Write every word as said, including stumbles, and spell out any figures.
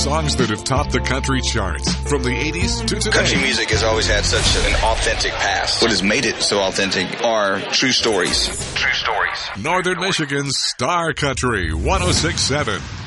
Songs that have topped the country charts from the eighties to today. Country music has always had such an authentic past. What has made it so authentic are true stories. True stories. Northern Michigan's Star Country one oh six point seven.